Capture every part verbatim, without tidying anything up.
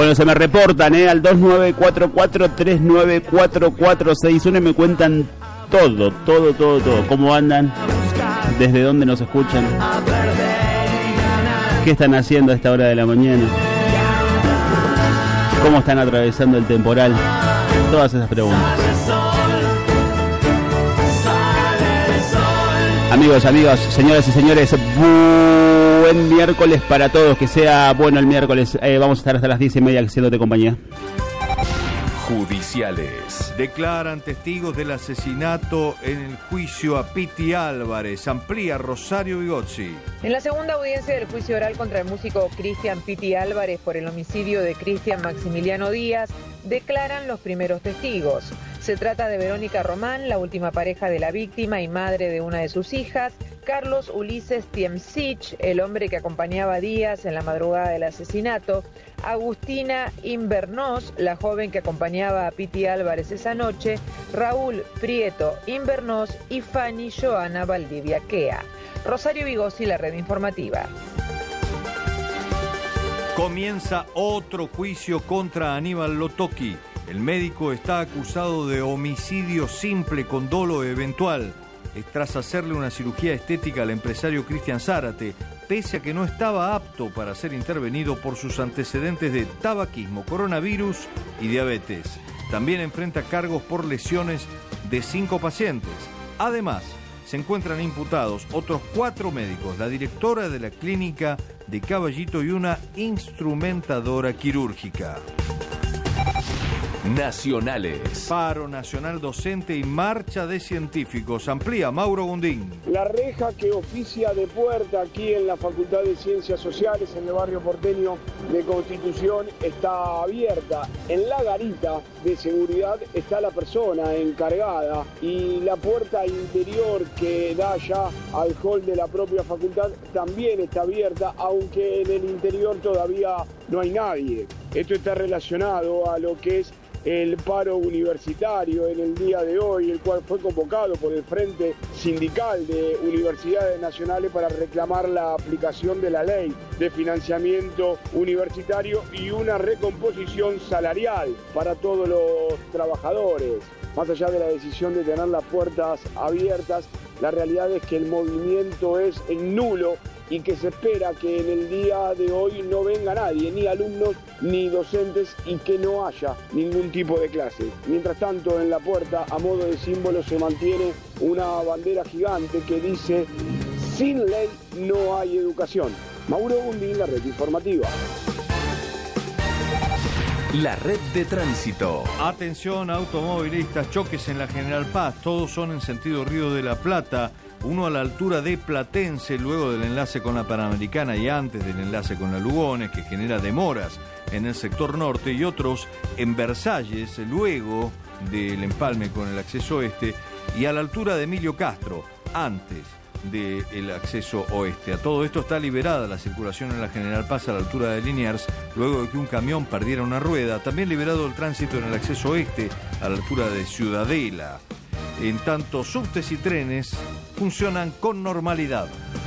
Bueno, se me reportan eh, al dos nueve cuatro cuatro tres nueve cuatro cuatro seis uno y me cuentan todo, todo, todo, todo. ¿Cómo andan? ¿Desde dónde nos escuchan? ¿Qué están haciendo a esta hora de la mañana? ¿Cómo están atravesando el temporal? Todas esas preguntas. Amigos, amigas, señoras y señores, buen miércoles para todos. Que sea bueno el miércoles. Eh, vamos a estar hasta las diez y media haciéndote compañía. Judiciales. Declaran testigos del asesinato en el juicio a Piti Álvarez. Amplía Rosario Vigozzi. En la segunda audiencia del juicio oral contra el músico Cristian Piti Álvarez por el homicidio de Cristian Maximiliano Díaz, declaran los primeros testigos. Se trata de Verónica Román, la última pareja de la víctima y madre de una de sus hijas, Carlos Ulises Tiemsich, el hombre que acompañaba a Díaz en la madrugada del asesinato, Agustina Invernós, la joven que acompañaba a Piti Álvarez esa noche, Raúl Prieto Invernós y Fanny Joana Valdivia Quea. Rosario Vigozzi, la red informativa. Comienza otro juicio contra Aníbal Lotoki. El médico está acusado de homicidio simple con dolo eventual. Es tras hacerle una cirugía estética al empresario Cristian Zárate, pese a que no estaba apto para ser intervenido por sus antecedentes de tabaquismo, coronavirus y diabetes. También enfrenta cargos por lesiones de cinco pacientes. Además, se encuentran imputados otros cuatro médicos, la directora de la clínica de Caballito y una instrumentadora quirúrgica. Nacionales. Paro nacional docente y marcha de científicos. Amplía Mauro Gundín. La reja que oficia de puerta aquí en la Facultad de Ciencias Sociales, en el barrio porteño de Constitución, está abierta. En la garita de seguridad está la persona encargada y la puerta interior que da ya al hall de la propia facultad también está abierta, aunque en el interior todavía no hay nadie. Esto está relacionado a lo que es el paro universitario en el día de hoy, el cual fue convocado por el Frente Sindical de Universidades Nacionales para reclamar la aplicación de la ley de financiamiento universitario y una recomposición salarial para todos los trabajadores. Más allá de la decisión de tener las puertas abiertas, la realidad es que el movimiento es nulo y que se espera que en el día de hoy no venga nadie, ni alumnos ni docentes, y que no haya ningún tipo de clase. Mientras tanto, en la puerta, a modo de símbolo, se mantiene una bandera gigante que dice: sin ley no hay educación. Mauro Gundín, la red informativa. La red de tránsito. Atención automovilistas, choques en la General Paz, todos son en sentido Río de la Plata. Uno a la altura de Platense, luego del enlace con la Panamericana y antes del enlace con la Lugones, que genera demoras en el sector norte, y otros en Versalles, luego del empalme con el acceso oeste, y a la altura de Emilio Castro, antes del acceso oeste. A todo esto está liberada la circulación en la General Paz a la altura de Liniers, luego de que un camión perdiera una rueda. También liberado el tránsito en el acceso oeste a la altura de Ciudadela. En tanto, subtes y trenes funcionan con normalidad.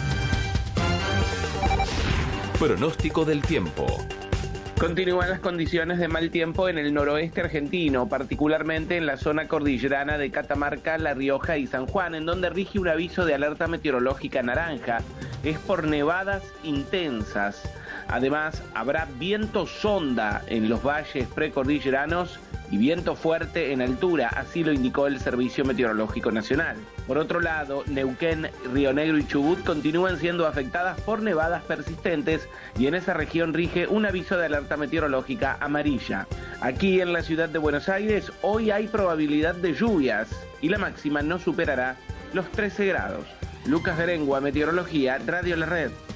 Pronóstico del tiempo. Continúan las condiciones de mal tiempo en el noroeste argentino, particularmente en la zona cordillerana de Catamarca, La Rioja y San Juan, en donde rige un aviso de alerta meteorológica naranja. Es por nevadas intensas. Además, habrá viento sonda en los valles precordilleranos y viento fuerte en altura, así lo indicó el Servicio Meteorológico Nacional. Por otro lado, Neuquén, Río Negro y Chubut continúan siendo afectadas por nevadas persistentes y en esa región rige un aviso de alerta meteorológica amarilla. Aquí en la ciudad de Buenos Aires, hoy hay probabilidad de lluvias y la máxima no superará los trece grados. Lucas Berengua, Meteorología, Radio La Red.